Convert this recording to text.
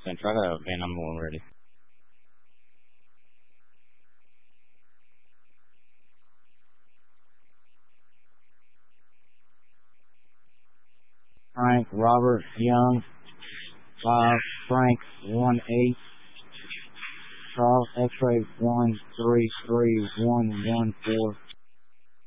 Then try to van number one ready. Frank Robert Young, 5, Frank 1-8, Charles X-ray 133-114.